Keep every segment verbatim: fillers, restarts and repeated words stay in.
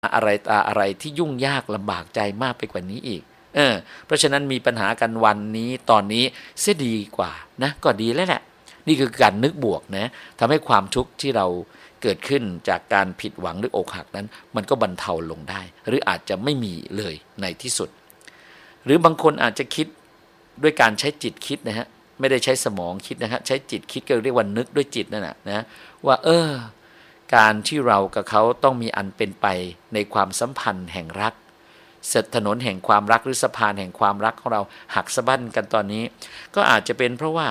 อะไรตาอะไรที่ยุ่งยากลำบากใจมากไปกว่านี้อีกเออเพราะฉะนั้นมีปัญหากันวันนี้ตอนนี้เสียดีกว่านะก็ดีแล้วแหละนี่คือการนึกบวกนะทำให้ความทุกข์ที่เราเกิดขึ้นจากการผิดหวังหรืออกหักนั้นมันก็บรรเทาลงได้หรืออาจจะไม่มีเลยในที่สุดหรือบางคนอาจจะคิดด้วยการใช้จิตคิดนะฮะไม่ได้ใช้สมองคิดนะฮะใช้จิตคิดก็เรียกว่านึกด้วยจิตนั่นแหละนะว่าเออการที่เรากับเขาต้องมีอันเป็นไปในความสัมพันธ์แห่งรักเสร็จถนนแห่งความรักหรือสะพานแห่งความรักของเราหักสะบั้นกันตอนนี้ก็อาจจะเป็นเพราะว่า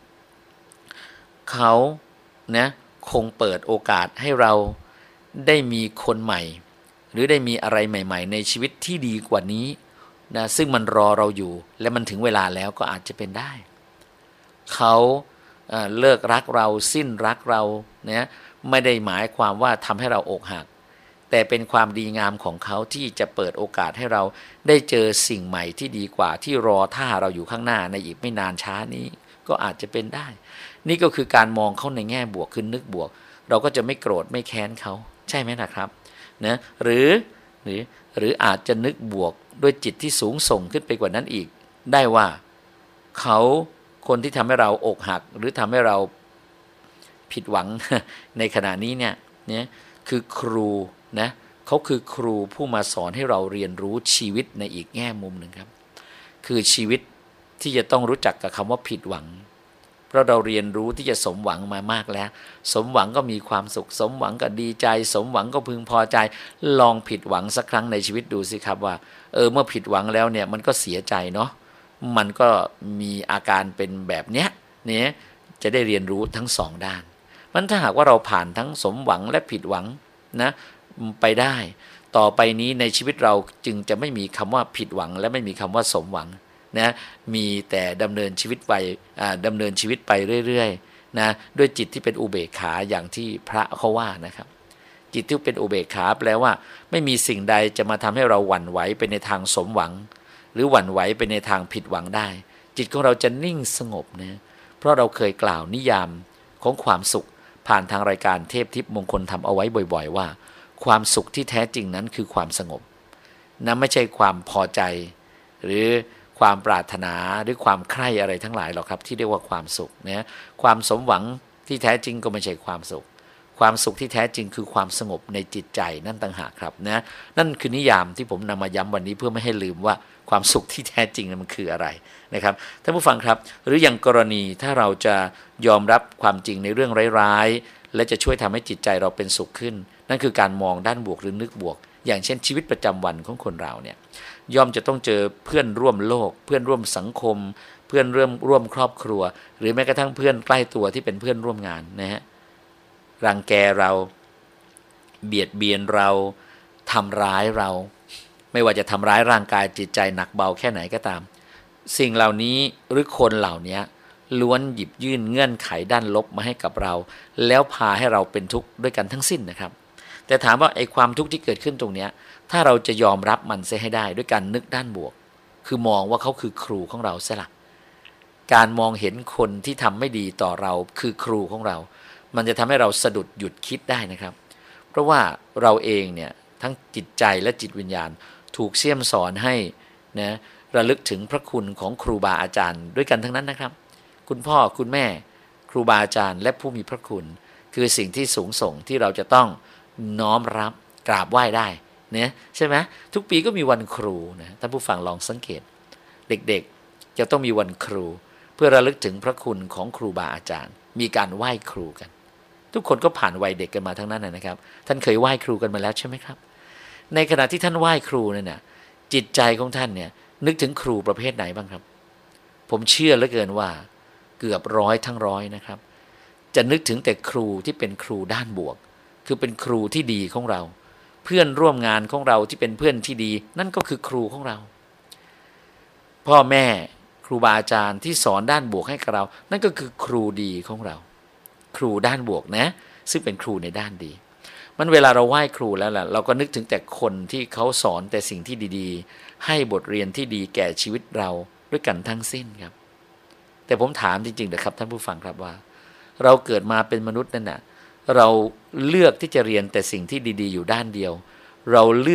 เขานะคงเปิดโอกาสให้เราได้มีคนใหม่หรือได้มีอะไรใหม่ๆในชีวิตที่ดีกว่านี้นะซึ่งมันรอเราอยู่และมันถึงเวลาแล้วก็อาจจะเป็นได้เขาเอ่อเลิกรักเราสิ้นรักเราเนี่ยไม่ได้หมายความว่าทำให้เราอกหักแต่เป็นความดีงามของเขาที่จะเปิดโอกาสให้เราได้เจอสิ่งใหม่ที่ดีกว่าที่รอท่าเราอยู่ข้างหน้าในอีกไม่นานช้านี้ก็อาจจะเป็นได้นี่ก็คือการมองเขาในแง่บวกคือนึกบวกเราก็จะไม่โกรธไม่แค้นเขาใช่ไหมนะครับนะหรือหรือหรืออาจจะนึกบวกด้วยจิตที่สูงส่งขึ้นไปกว่านั้นอีกได้ว่าเขาคนที่ทำให้เราอกหักหรือทำให้เราผิดหวังในขณะนี้เนี่ยเนี่ยคือครูนะเขาคือครูผู้มาสอนให้เราเรียนรู้ชีวิตในอีกแง่มุมหนึ่งครับคือชีวิตที่จะต้องรู้จักกับคำว่าผิดหวังเพราะเราเรียนรู้ที่จะสมหวังมามากแล้วสมหวังก็มีความสุขสมหวังก็ดีใจสมหวังก็พึงพอใจลองผิดหวังสักครั้งในชีวิตดูสิครับว่าเออเมื่อผิดหวังแล้วเนี่ยมันก็เสียใจเนาะมันก็มีอาการเป็นแบบเนี้ยเนี่ยจะได้เรียนรู้ทั้งสองด้านมันถ้าหากว่าเราผ่านทั้งสมหวังและผิดหวังนะไปได้ต่อไปนี้ในชีวิตเราจึงจะไม่มีคำว่าผิดหวังและไม่มีคำว่าสมหวังนะมีแต่ดำเนินชีวิตไปดำเนินชีวิตไปเรื่อยๆนะด้วยจิตที่เป็นอุเบกขาอย่างที่พระเขาว่านะครับจิตที่เป็นอุเบกขาแปลว่าไม่มีสิ่งใดจะมาทำให้เราหวั่นไหวไปในทางสมหวังหรือหวั่นไหวไปในทางผิดหวังได้จิตของเราจะนิ่งสงบนะเพราะเราเคยกล่าวนิยามของความสุขผ่านทางรายการเทพทิพย์มงคลทำเอาไว้บ่อยๆว่าความสุขที่แท้จริงนั้นคือความสงบนะไม่ใช่ความพอใจหรือความปรารถนาหรือความใคร่อะไรทั้งหลายหรอกครับที่เรียกว่าความสุขนะความสมหวังที่แท้จริงก็ไม่ใช่ความสุขความสุขที่แท้จริงคือความสงบในจิตใจนั่นต่างหากครับนะนั่นคือนิยามที่ผมนำมาย้ำวันนี้เพื่อไม่ให้ลืมว่าความสุขที่แท้จริงมันคืออะไรนะครับท่านผู้ฟังครับหรืออย่างกรณีถ้าเราจะยอมรับความจริงในเรื่องร้ายๆและจะช่วยทำให้จิตใจเราเป็นสุขขึ้นนั่นคือการมองด้านบวกหรือนึกบวกอย่างเช่นชีวิตประจำวันของคนเราเนี่ยย่อมจะต้องเจอเพื่อนร่วมโลกเพื่อนร่วมสังคมเพื่อนร่วมร่วมครอบครัวหรือแม้กระทั่งเพื่อนใกล้ตัวที่เป็นเพื่อนร่วมงานนะฮะรังแกเราเบียดเบียนเราทำร้ายเราไม่ว่าจะทำร้ายร่างกายจิตใจหนักเบาแค่ไหนก็ตามสิ่งเหล่านี้หรือคนเหล่านี้ล้วนหยิบยื่นเงื่อนไขด้านลบมาให้กับเราแล้วพาให้เราเป็นทุกข์ด้วยกันทั้งสิ้นนะครับแต่ถามว่าไอ้ความทุกข์ที่เกิดขึ้นตรงนี้ถ้าเราจะยอมรับมันเสียให้ได้ด้วยการนึกด้านบวกคือมองว่าเขาคือครูของเราเสียละการมองเห็นคนที่ทำไม่ดีต่อเราคือครูของเรามันจะทำให้เราสะดุดหยุดคิดได้นะครับเพราะว่าเราเองเนี่ยทั้งจิตใจและจิตวิญญาณถูกเสี่ยมสอนให้นะระลึกถึงพระคุณของครูบาอาจารย์ด้วยกันทั้งนั้นนะครับคุณพ่อคุณแม่ครูบาอาจารย์และผู้มีพระคุณคือสิ่งที่สูงส่งที่เราจะต้องน้อมรับกราบไหว้ได้เนี่ยใช่ไหมทุกปีก็มีวันครูนะท่านผู้ฟังลองสังเกตเด็กๆจะต้องมีวันครูเพื่อระลึกถึงพระคุณของครูบาอาจารย์มีการไหว้ครูกันทุกคนก็ผ่านวัยเด็กกันมาทั้งนั้นนะครับท่านเคยไหว้ครูกันมาแล้วใช่ไหมครับในขณะที่ท่านไหว้ครูนั่นน่ะจิตใจของท่านเนี่ยนึกถึงครูประเภทไหนบ้างครับผมเชื่อเหลือเกินว่าเกือบร้อยทั้งร้อยนะครับจะนึกถึงแต่ครูที่เป็นครูด้านบวกคือเป็นครูที่ดีของเราเพื่อนร่วมงานของเราที่เป็นเพื่อนที่ดีนั่นก็คือครูของเราพ่อแม่ครูบาอาจารย์ที่สอนด้านบวกให้กับเรานั่นก็คือครูดีของเราครูด้านบวกนะซึ่งเป็นครูในด้านดีมันเวลาเราไหว้ครูแล้วล่ะเราก็นึกถึงแต่คนที่เขาสอนแต่สิ่งที่ดีๆให้บทเรียนที่ดีแก่ชีวิตเราด้วยกันทั้งสิ้นครับแต่ผมถามจริงๆนะครับท่านผู้ฟังครับว่าเราเกิดมาเป็นมนุษย์นั่นน่ะเราเลือกที่จะเรียนแต่สิ่งที่ดีๆอยู่ด้านเดียวเราเลือก